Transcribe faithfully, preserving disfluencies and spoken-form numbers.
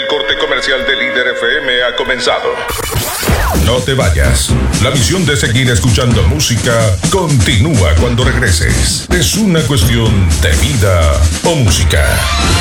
El corte comercial de Líder F M ha comenzado. No te vayas. La misión de seguir escuchando música continúa cuando regreses. Es una cuestión de vida o música.